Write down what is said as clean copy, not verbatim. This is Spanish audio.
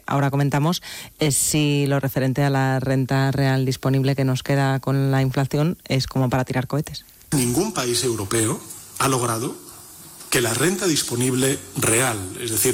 ahora comentamos es si lo referente a la renta real disponible que nos queda con la inflación es como para tirar cohetes. Ningún país europeo ha logrado que la renta disponible real, es decir,